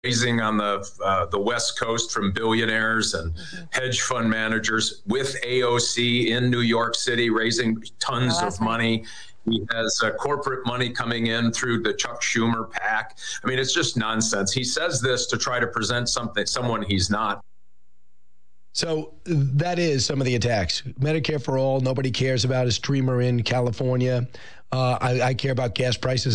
raising on the West Coast from billionaires and hedge fund managers, with AOC in New York City raising tons of money. He has corporate money coming in through the Chuck Schumer PAC. I mean, it's just nonsense. He says this to try to present someone he's not. So that is some of the attacks. Medicare for all, nobody cares about a streamer in California. I care about gas prices.